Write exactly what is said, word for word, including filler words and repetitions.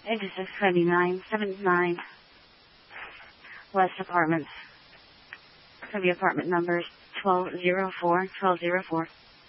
Exit twenty-nine seventy-nine. West Apartments. Could be apartment numbers twelve oh four, twelve oh four.